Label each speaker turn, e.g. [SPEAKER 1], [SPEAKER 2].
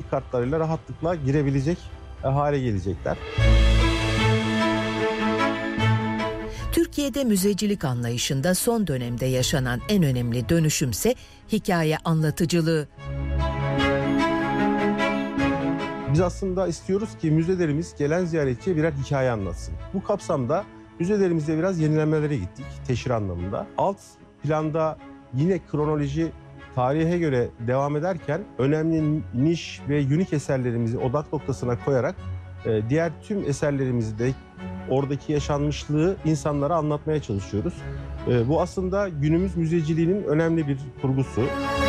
[SPEAKER 1] kartlarıyla rahatlıkla girebilecek hale gelecekler.
[SPEAKER 2] Türkiye'de müzecilik anlayışında son dönemde yaşanan en önemli dönüşümse hikaye anlatıcılığı.
[SPEAKER 1] Biz aslında istiyoruz ki müzelerimiz gelen ziyaretçiye birer hikaye anlatsın. Bu kapsamda müzelerimizde biraz yenilemelere gittik teşhir anlamında. Alt planda yine kronoloji tarihe göre devam ederken önemli niş ve unik eserlerimizi odak noktasına koyarak diğer tüm eserlerimizi de oradaki yaşanmışlığı insanlara anlatmaya çalışıyoruz. Bu aslında günümüz müzeciliğinin önemli bir kurgusu.